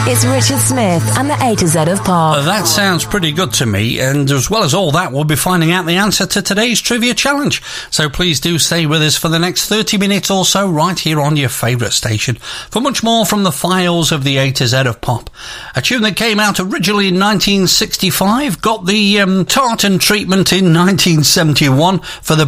It's Richard Smith and the A to Z of Pop. That sounds pretty good to me, and as well as all that, we'll be finding out the answer to today's trivia challenge. So please do stay with us for the next 30 minutes or so right here on your favourite station for much more from the files of the A to Z of Pop. A tune that came out originally in 1965, got the tartan treatment in 1971 for the